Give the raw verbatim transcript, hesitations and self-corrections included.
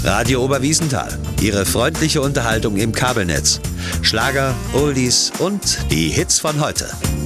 Radio Oberwiesenthal, Ihre freundliche Unterhaltung im Kabelnetz. Schlager, Oldies und die Hits von heute.